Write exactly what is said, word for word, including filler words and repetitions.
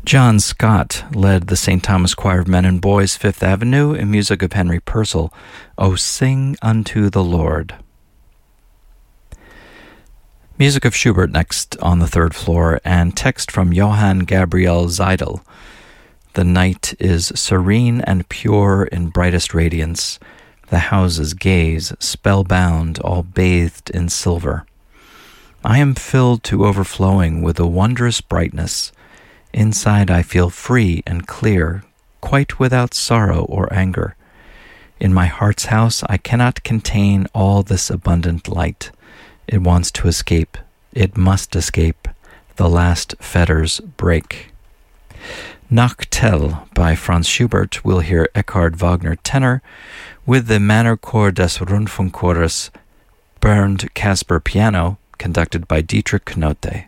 John Scott led the Saint Thomas Choir of Men and Boys, Fifth Avenue, in music of Henry Purcell, O Sing Unto the Lord. Music of Schubert next on the third floor, and text from Johann Gabriel Seidel. The night is serene and pure in brightest radiance. The houses gaze, spellbound, all bathed in silver. I am filled to overflowing with a wondrous brightness. Inside I feel free and clear, quite without sorrow or anger. In my heart's house I cannot contain all this abundant light. It wants to escape. It must escape. The last fetters break. Nachtel by Franz Schubert. We'll hear Eckhard Wagner tenor with the Manor Chor des Rundfunkchores Bernd Kasper piano, conducted by Dietrich Knote.